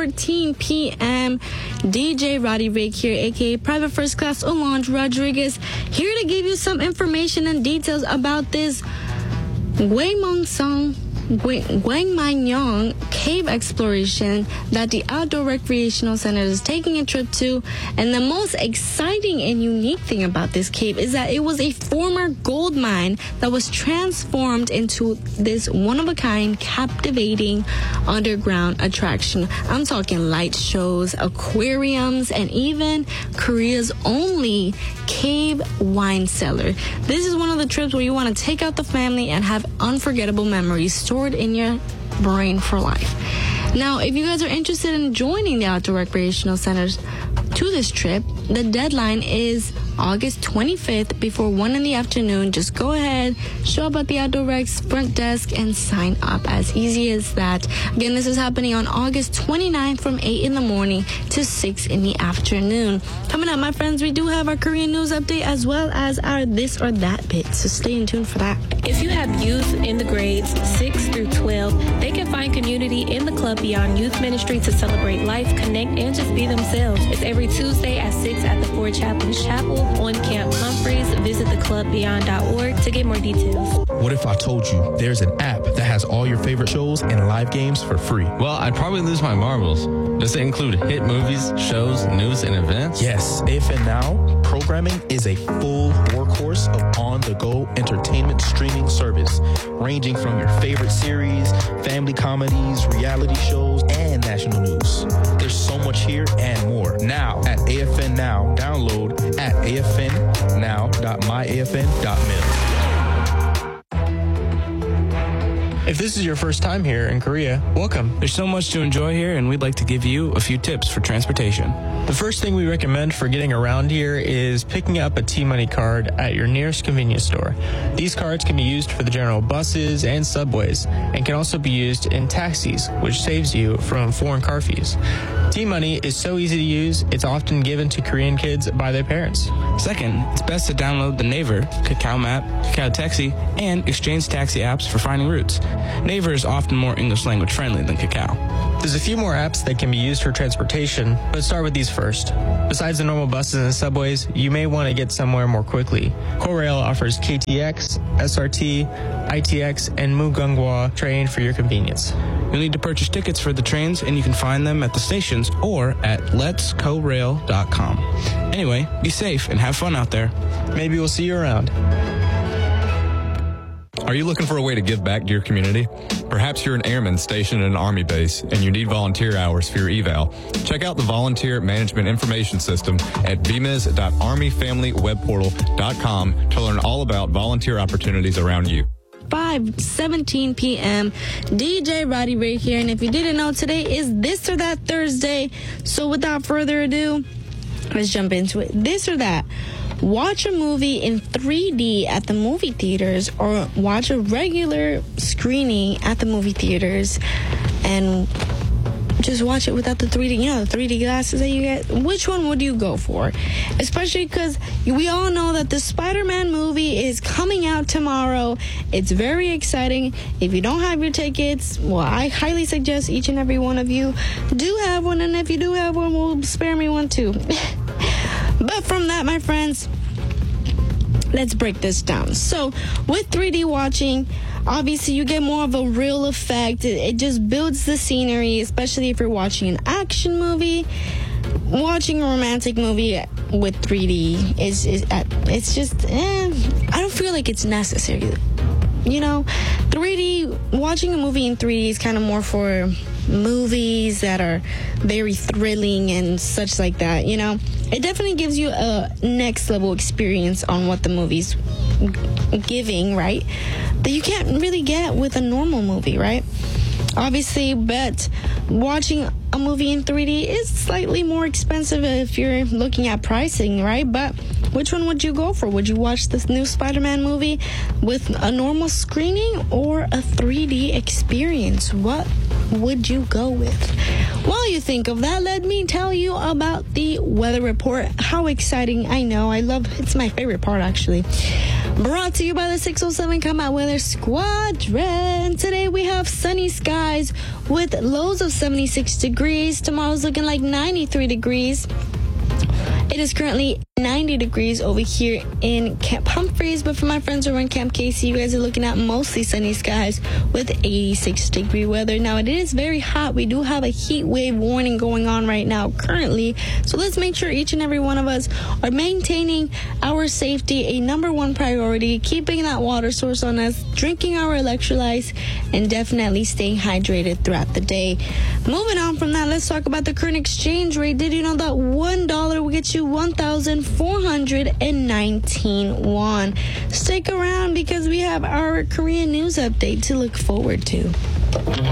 5:14 p.m. DJ Roddy Rick here, a.k.a. Private First Class Olange Rodriguez, here to give you some information and details about this Guangmanyang cave exploration that the Outdoor Recreational Center is taking a trip to. And the most exciting and unique thing about this cave is that it was a former gold mine that was transformed into this one-of-a-kind, captivating underground attraction. I'm talking light shows, aquariums, and even Korea's only cave wine cellar. This is one of the trips where you want to take out the family and have unforgettable memories stored in your brain for life. Now, if you guys are interested in joining the Outdoor Recreational Centers to this trip, the deadline is August 25th before 1 in the afternoon. Just go ahead, show up at the Outdoor Rec's front desk and sign up. As easy as that. Again, this is happening on August 29th from 8 in the morning to 6 in the afternoon. Coming up, my friends, we do have our Korean news update as well as our this or that bit, so stay in tune for that. If you have youth in the grades 6 through 12, they can find community in the Club Beyond Youth Ministry to celebrate life, connect, and just be themselves. It's every Tuesday at 6 at the Ford Chaplain's Chapel on Camp Humphreys. Visit theclubbeyond.org to get more details. What if I told you there's an app that has all your favorite shows and live games for free? Well, I'd probably lose my marbles. Does it include hit movies, shows, news, and events? Yes, AFN Now programming is a full workhorse of on-the-go entertainment streaming service, ranging from your favorite series, family comedies, reality shows, and national news. There's so much here and more. Now at AFN Now, download at afnnow.myafn.mil. If this is your first time here in Korea, welcome. There's so much to enjoy here, and we'd like to give you a few tips for transportation. The first thing we recommend for getting around here is picking up a T-Money card at your nearest convenience store. These cards can be used for the general buses and subways, and can also be used in taxis, which saves you from foreign car fees. T-Money is so easy to use, it's often given to Korean kids by their parents. Second, it's best to download the Naver, Kakao Map, Kakao Taxi, and Exchange Taxi apps for finding routes. Naver is often more English language friendly than Kakao. There's a few more apps that can be used for transportation, but start with these first. Besides the normal buses and subways, you may want to get somewhere more quickly. Korail offers KTX, SRT, ITX, and Mugunghwa train for your convenience. You'll need to purchase tickets for the trains, and you can find them at the stations or at letskorail.com. Anyway, be safe and have fun out there. Maybe we'll see you around. Are you looking for a way to give back to your community? Perhaps you're an airman stationed at an Army base and you need volunteer hours for your eval. Check out the Volunteer Management Information System at vmis.armyfamilywebportal.com to learn all about volunteer opportunities around you. 5:17 p.m. DJ Roddy Ray here, and if you didn't know, today is This or That Thursday. So without further ado, let's jump into it. This or that. Watch a movie in 3D at the movie theaters, or watch a regular screening at the movie theaters and just watch it without the 3D, the 3D glasses that you get. Which one would you go for? Especially because we all know that the Spider-Man movie is coming out tomorrow. It's very exciting. If you don't have your tickets, well, I highly suggest each and every one of you do have one. And if you do have one, well, spare me one too. But from that, my friends, let's break this down. So with 3D watching, obviously you get more of a real effect. It just builds the scenery, especially if you're watching an action movie. Watching a romantic movie with 3D it's just I don't feel like it's necessary. 3D, watching a movie in 3D is kind of more for movies that are very thrilling and such like that. It definitely gives you a next level experience on what the movie's giving, right? That you can't really get with a normal movie, right? Obviously, but watching a movie in 3D is slightly more expensive if you're looking at pricing, right? But which one would you go for? Would you watch this new Spider-Man movie with a normal screening or a 3D experience? What would you go with? While you think of that, let me tell you about the weather report. How exciting. I know. It's my favorite part, actually. Brought to you by the 607 Combat Weather Squadron. Today we have sunny skies with lows of 76 degrees. Tomorrow's looking like 93 degrees. It is currently 90 degrees over here in Camp Humphreys, but for my friends over in Camp Casey, you guys are looking at mostly sunny skies with 86 degree weather. Now, it is very hot. We do have a heat wave warning going on right now currently, so let's make sure each and every one of us are maintaining our safety a number one priority, keeping that water source on us, drinking our electrolytes, and definitely staying hydrated throughout the day. Moving on from that, let's talk about the current exchange rate. Did you know that $1 will get you 1,419 won? Stick around because we have our Korean news update to look forward to.